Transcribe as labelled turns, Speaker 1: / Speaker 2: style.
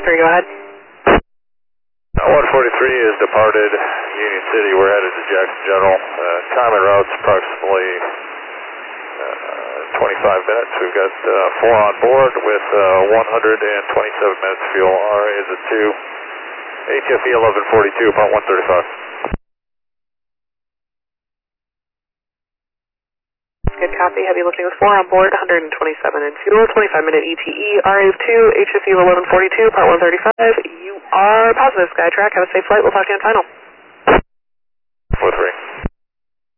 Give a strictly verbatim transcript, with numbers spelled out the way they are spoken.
Speaker 1: forty-three, go ahead.
Speaker 2: one forty-three is departed Union City. We're headed to Jackson General. Uh, time en route's approximately uh, twenty-five minutes. We've got uh, four on board with uh, one hundred twenty-seven minutes fuel. R A is at two. H F E eleven forty-two, part one thirty-five.
Speaker 1: Good copy. Heavy lifting with four on board, one hundred twenty-seven in fuel, twenty-five minute E T E. R A is two. H F E eleven forty-two, part one thirty-five. You are positive, Skytrack. Have a safe flight. We'll talk to you on final.
Speaker 2: four three.